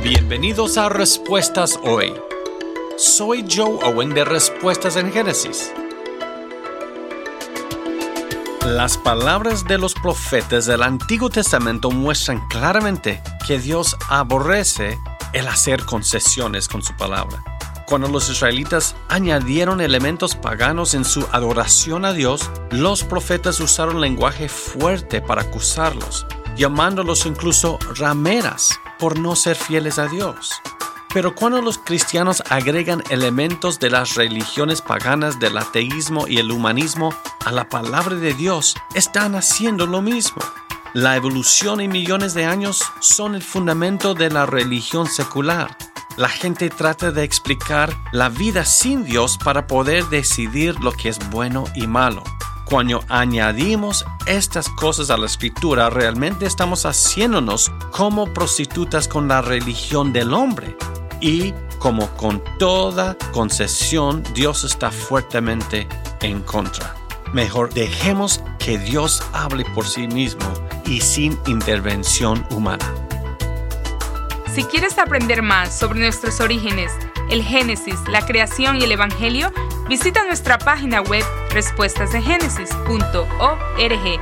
Bienvenidos a Respuestas Hoy. Soy Joe Owen de Respuestas en Génesis. Las palabras de los profetas del Antiguo Testamento muestran claramente que Dios aborrece el hacer concesiones con su palabra. Cuando los israelitas añadieron elementos paganos en su adoración a Dios, los profetas usaron lenguaje fuerte para acusarlos, llamándolos incluso rameras por no ser fieles a Dios. Pero cuando los cristianos agregan elementos de las religiones paganas del ateísmo y el humanismo a la palabra de Dios, están haciendo lo mismo. La evolución y millones de años son el fundamento de la religión secular. La gente trata de explicar la vida sin Dios para poder decidir lo que es bueno y malo. Cuando añadimos estas cosas a la Escritura, realmente estamos haciéndonos como prostitutas con la religión del hombre. Y como con toda concesión, Dios está fuertemente en contra. Mejor dejemos que Dios hable por sí mismo y sin intervención humana. Si quieres aprender más sobre nuestros orígenes, el Génesis, la creación y el Evangelio, visita nuestra página web respuestasengenesis.org.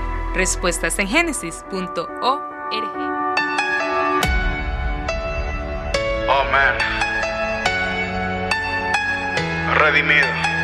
respuestasengenesis.org. Oh man, redimido.